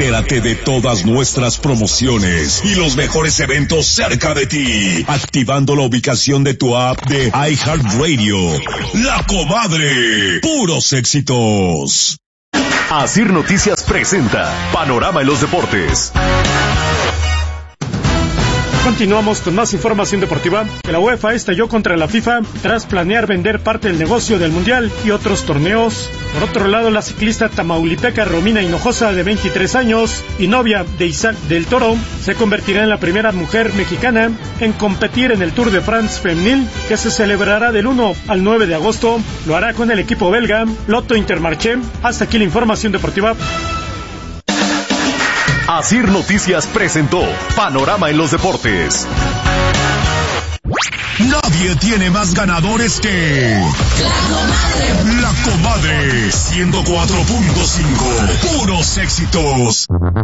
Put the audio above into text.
Entérate de todas nuestras promociones y los mejores eventos cerca de ti, activando la ubicación de tu app de iHeartRadio. La Comadre, puros éxitos. Asir Noticias presenta Panorama en los Deportes. Continuamos con más información deportiva. La UEFA estalló contra la FIFA tras planear vender parte del negocio del Mundial y otros torneos. Por otro lado, la ciclista tamaulipeca Romina Hinojosa, de 23 años y novia de Isaac del Toro, se convertirá en la primera mujer mexicana en competir en el Tour de France femenil, que se celebrará del 1 al 9 de agosto. Lo hará con el equipo belga Lotto Intermarché. Hasta aquí la información deportiva. Asir Noticias presentó Panorama en los Deportes. Nadie tiene más ganadores que La Comadre 104.5. Puros éxitos.